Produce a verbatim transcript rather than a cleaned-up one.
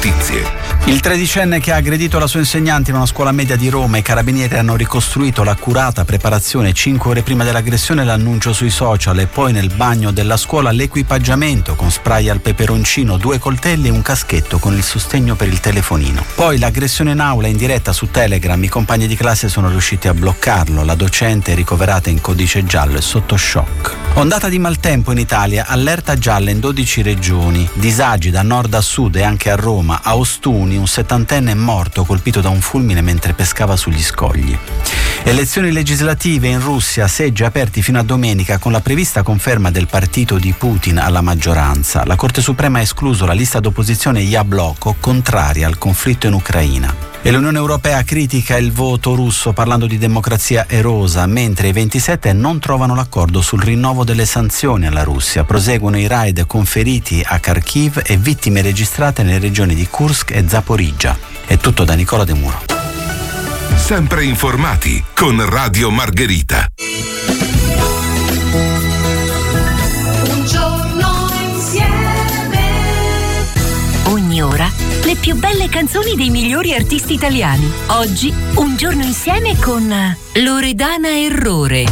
notizie. Il tredicenne che ha aggredito la sua insegnante in una scuola media di Roma, i carabinieri hanno ricostruito l'accurata preparazione cinque ore prima dell'aggressione, l'annuncio sui social e poi nel bagno della scuola l'equipaggiamento con spray al peperoncino, due coltelli e un caschetto con il sostegno per il telefonino. Poi l'aggressione in aula in diretta su Telegram, i compagni di classe sono riusciti a bloccarlo, la docente è ricoverata in codice giallo e sotto shock. Ondata di maltempo in Italia, allerta gialla in dodici regioni, disagi da nord a sud e anche a Roma, a Ostuni un settantenne è morto colpito da un fulmine mentre pescava sugli scogli. Elezioni legislative in Russia, seggi aperti fino a domenica con la prevista conferma del partito di Putin alla maggioranza. La Corte Suprema ha escluso la lista d'opposizione Yabloko, contraria al conflitto in Ucraina. E l'Unione Europea critica il voto russo parlando di democrazia erosa, mentre i ventisette non trovano l'accordo sul rinnovo delle sanzioni alla Russia. Proseguono i raid con feriti a Kharkiv e vittime registrate nelle regioni di Kursk e Zaporizhzhia. È tutto da Nicola De Muro. Sempre informati con Radio Margherita. Un giorno insieme. Ogni ora le più belle canzoni dei migliori artisti italiani. Oggi Un giorno insieme con Loredana Errore.